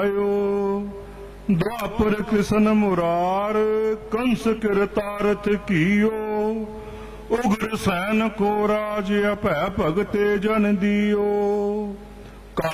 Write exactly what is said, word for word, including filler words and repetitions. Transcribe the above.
द्वापर कृष्ण मुरार कंस कृतारथ कियो उग्र सैन को राज अभय भगते जन दियो।